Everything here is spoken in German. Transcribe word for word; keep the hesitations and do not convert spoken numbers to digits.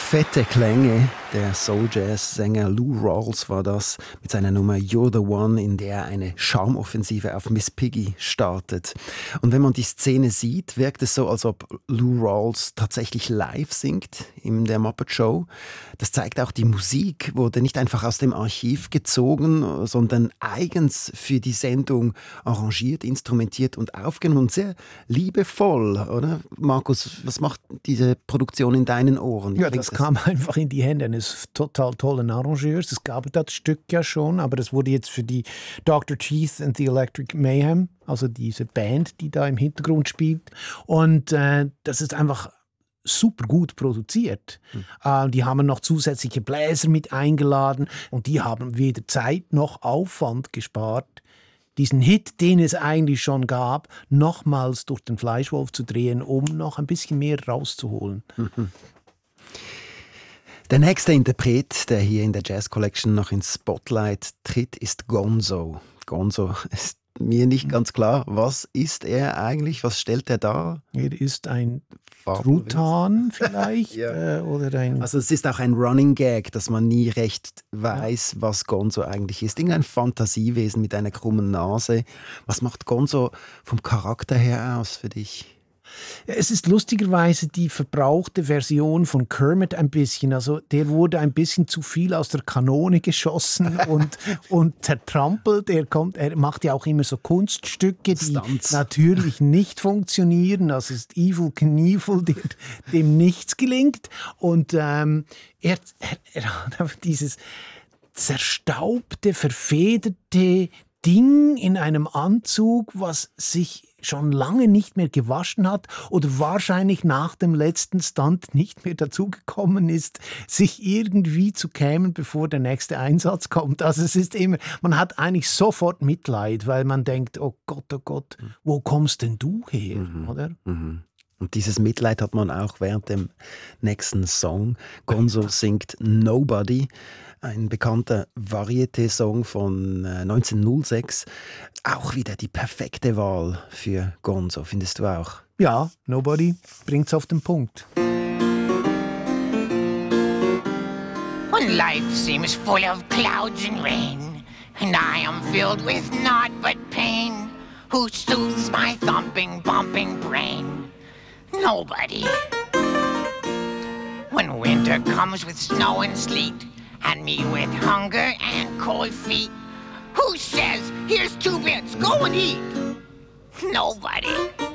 Fette Klänge. Der Soul-Jazz-Sänger Lou Rawls war das mit seiner Nummer You're the One, in der er eine Charmoffensive auf Miss Piggy startet. Und wenn man die Szene sieht, wirkt es so, als ob Lou Rawls tatsächlich live singt in der Muppet Show. Das zeigt auch, die Musik wurde nicht einfach aus dem Archiv gezogen, sondern eigens für die Sendung arrangiert, instrumentiert und aufgenommen. Und sehr liebevoll, oder? Markus, was macht diese Produktion in deinen Ohren? Ja, das kam einfach in die Hände eines total tollen Arrangeurs. Es gab das Stück ja schon, aber das wurde jetzt für die Doctor Teeth and the Electric Mayhem, also diese Band, die da im Hintergrund spielt. Und äh, das ist einfach super gut produziert. Mhm. Äh, die haben noch zusätzliche Bläser mit eingeladen und die haben weder Zeit noch Aufwand gespart, diesen Hit, den es eigentlich schon gab, nochmals durch den Fleischwolf zu drehen, um noch ein bisschen mehr rauszuholen. Mhm. Der nächste Interpret, der hier in der Jazz Collection noch ins Spotlight tritt, ist Gonzo. Gonzo ist mir nicht ganz klar, was ist er eigentlich, was stellt er dar? Er ist ein Truthahn vielleicht. Ja. äh, oder ein also es ist auch ein Running Gag, dass man nie recht weiß, ja. was Gonzo eigentlich ist. Irgendein Fantasiewesen mit einer krummen Nase. Was macht Gonzo vom Charakter her aus für dich? Es ist lustigerweise die verbrauchte Version von Kermit ein bisschen. Also der wurde ein bisschen zu viel aus der Kanone geschossen und, und zertrampelt. Er, kommt, er macht ja auch immer so Kunststücke, die Stunts. Natürlich nicht funktionieren. Das ist Evel Knievel, dem, dem nichts gelingt. Und ähm, er, er, er hat einfach dieses zerstaubte, verfederte Ding in einem Anzug, was sich schon lange nicht mehr gewaschen hat oder wahrscheinlich nach dem letzten Stunt nicht mehr dazugekommen ist, sich irgendwie zu kämen, bevor der nächste Einsatz kommt. Also es ist immer, man hat eigentlich sofort Mitleid, weil man denkt, oh Gott, oh Gott, wo kommst denn du her, mhm. oder? Mhm. Und dieses Mitleid hat man auch während dem nächsten Song. Gonzo singt Nobody, ein bekannter Varieté-Song von äh, neunzehnhundertsechs. Auch wieder die perfekte Wahl für Gonzo, findest du auch? Ja, Nobody bringt's auf den Punkt. When life seems full of clouds and rain, and I am filled with naught but pain, who soothes my thumping, bumping brain? Nobody. When winter comes with snow and sleet, and me with hunger and cold feet, who says, here's two bits, go and eat? Nobody.